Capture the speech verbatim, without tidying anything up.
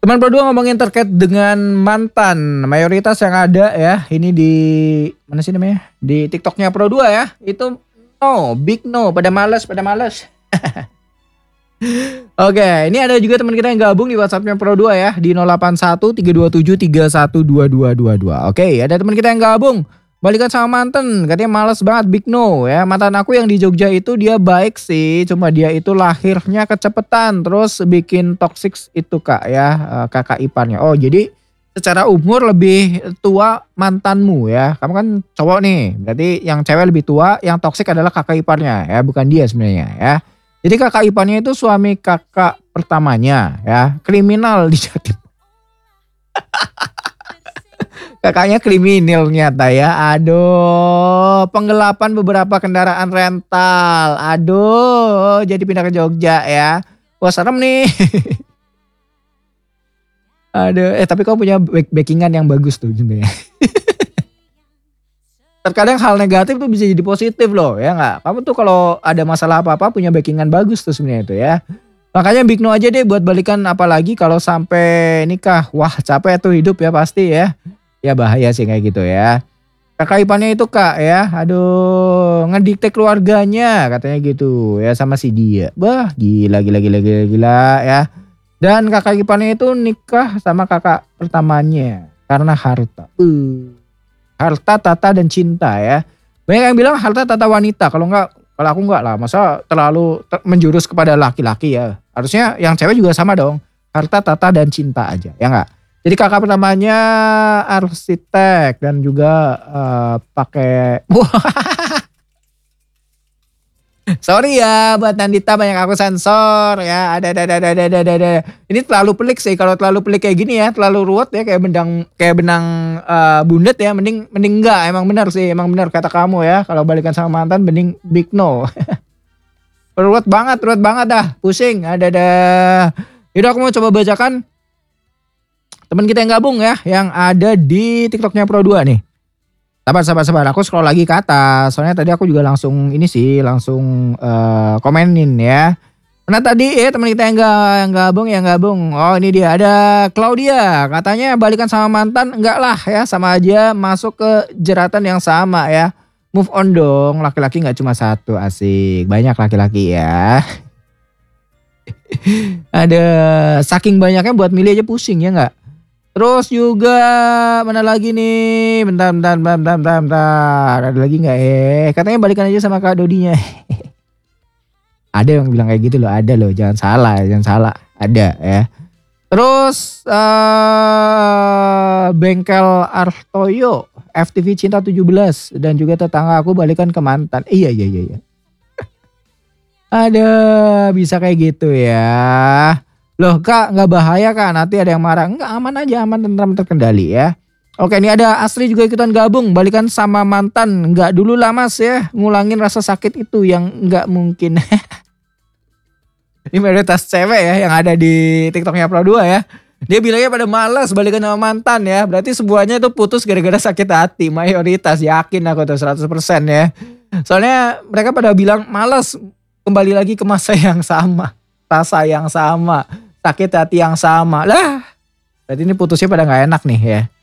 Teman Pro dua ngomongin terkait dengan mantan. Mayoritas yang ada ya, ini di mana sih namanya? Di TikToknya Pro dua ya. Itu no, big no, pada males, pada males. Oke, ini ada juga teman kita yang gabung di WhatsAppnya Pro dua ya, di nol delapan satu tiga dua tujuh tiga satu dua dua dua dua. Oke, ada teman kita yang gabung. Balikan sama mantan, katanya males banget, big no ya. Mantan aku yang di Jogja itu dia baik sih, cuma dia itu lahirnya kecepetan, terus bikin toxic itu kak ya, kakak iparnya. Oh jadi secara umur lebih tua mantanmu ya, kamu kan cowok nih, berarti yang cewek lebih tua, yang toxic adalah kakak iparnya ya, bukan dia sebenarnya ya. Jadi kakak iparnya itu suami kakak pertamanya ya, kriminal di Jatim. Kakaknya kriminal nyata ya. Aduh, penggelapan beberapa kendaraan rental. Aduh, jadi pindah ke Jogja ya. Wah serem nih. Aduh, eh tapi kamu punya backingan yang bagus tuh sebenarnya. Terkadang hal negatif tuh bisa jadi positif loh ya nggak? Kamu tuh kalau ada masalah apa-apa punya backingan bagus tuh sebenarnya itu ya. Makanya big no aja deh buat balikan, apalagi kalau sampai nikah. Wah capek tuh hidup ya pasti ya. Ya bahaya sih kayak gitu ya. Kakak iparnya itu kak ya, aduh ngedikte keluarganya katanya gitu ya sama si dia. Bah gila gila gila gila gila ya. Dan kakak iparnya itu nikah sama kakak pertamanya karena harta. Uh, harta, tata dan cinta ya. Banyak yang bilang harta, tata, wanita. Kalau enggak, kalau aku enggak lah. Masa terlalu menjurus kepada laki-laki ya. Harusnya yang cewek juga sama dong. Harta, tata dan cinta aja ya enggak. Jadi kakak pertamanya arsitek dan juga uh, pakai sorry ya buat Nandita, banyak aku sensor ya. Ada ada ada ada ada ada. ada. Ini terlalu pelik sih, kalau terlalu pelik kayak gini ya, terlalu ruwet ya, kayak benang kayak benang uh, bundet ya, mending mending enggak. Emang benar sih, emang benar kata kamu ya. Kalau balikan sama mantan mending big no. ruwet banget, ruwet banget dah, pusing. Ada ada. Yaudah aku mau coba bacakan teman kita yang gabung ya, yang ada di TikToknya Pro dua nih. Sabar, sabar, sabar. Aku scroll lagi ke atas. Soalnya tadi aku juga langsung ini sih, langsung uh, komenin ya. Nah tadi ya teman kita yang, gak, yang gabung, yang gabung. Oh ini dia, ada Claudia. Katanya balikan sama mantan, enggak lah ya, sama aja masuk ke jeratan yang sama ya. Move on dong, laki-laki gak cuma satu, asik. Banyak laki-laki ya. Ada saking banyaknya buat milih aja pusing ya gak? Terus juga mana lagi nih? Bentar, bentar, bentar, bentar, bentar, bentar. Ada lagi nggak eh? Katanya balikan aja sama Kak Dodinya. Ada yang bilang kayak gitu loh, ada loh. Jangan salah, jangan salah. Ada ya. Terus uh, Bengkel Artoyo, F T V Cinta tujuh belas dan juga tetangga aku balikan ke mantan. Iya, iya, iya, iya. Ada bisa kayak gitu ya. Loh kak gak bahaya kak, nanti ada yang marah. Enggak, aman aja, aman, tentram, terkendali ya. Oke ini ada Asri juga ikutan gabung. Balikan sama mantan, enggak dulu lah mas ya. Ngulangin rasa sakit itu yang enggak mungkin. Ini mayoritas cewek ya yang ada di TikToknya Pro dua ya. Dia bilangnya pada malas balikan sama mantan ya. Berarti semuanya itu putus gara-gara sakit hati. Mayoritas, yakin aku tuh seratus persen ya. Soalnya mereka pada bilang malas kembali lagi ke masa yang sama. Rasa yang sama, sakit hati yang sama lah. Berarti ini putusnya pada nggak enak nih ya.